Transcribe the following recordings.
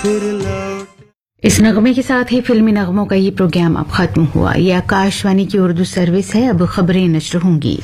इस नगमे के साथ ही फिल्मी नगमों का ये प्रोग्राम अब खत्म हुआ। ये आकाशवाणी की उर्दू सर्विस है। अब खबरें नश्र होंगी।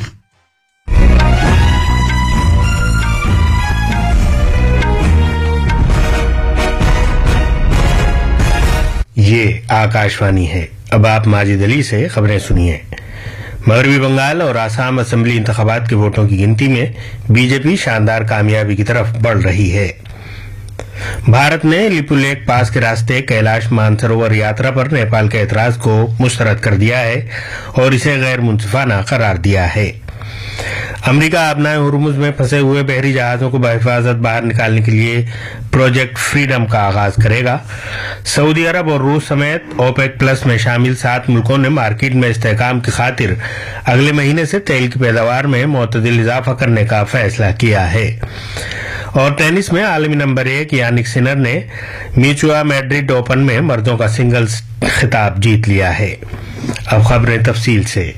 ये आकाशवाणी है। अब आप माजिद अली से खबरें सुनिए। मगरबी बंगाल और आसाम असेंबली इंतखाबात के वोटों की गिनती में बीजेपी शानदार कामयाबी की तरफ बढ़ रही है। भारत ने लिपुलेख पास के रास्ते कैलाश मानसरोवर यात्रा पर नेपाल के एतराज को मुस्तरद कर दिया है और इसे गैर मुंसिफाना करार दिया है। अमेरिका अपना हुर्मुज में फंसे हुए बहरी जहाजों को बहिफाजत बाहर निकालने के लिए प्रोजेक्ट फ्रीडम का आगाज करेगा। सऊदी अरब और रूस समेत ओपेक प्लस में शामिल 7 मुल्कों ने मार्केट में इस्तेहकाम की खातिर अगले महीने से तेल की पैदावार में मुतदिल इजाफा करने का फैसला किया है। और टेनिस में आलमी नंबर 1 यानिक सिनर ने म्यूचुआ मैड्रिड ओपन में मर्दों का सिंगल्स खिताब जीत लिया है। अब खबरें तफसील से।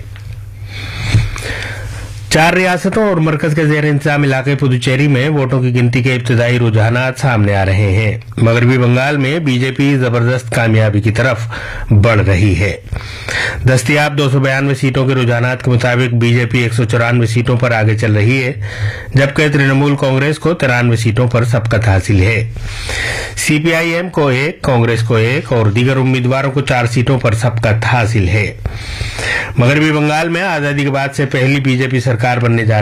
4 रियासतों और मरकज के जेर इंतजाम इलाके पुदुचेरी में वोटों की गिनती के इब्तदाई रुझानात सामने आ रहे हैं। मगरबी बंगाल में बीजेपी जबरदस्त कामयाबी की तरफ बढ़ रही है। दस्तयाब 292 सीटों के रुझानात के मुताबिक बीजेपी 194 सीटों पर आगे चल रही है, जबकि तृणमूल कांग्रेस को 93 सीटों पर सबकत हासिल है। सीपीआईएम को 1, कांग्रेस को 1 और दीगर उम्मीदवारों को 4 सीटों पर सबकत हासिल है। मगरबी बंगाल में आजादी के बाद से पहली बीजेपी सरकार बनने जा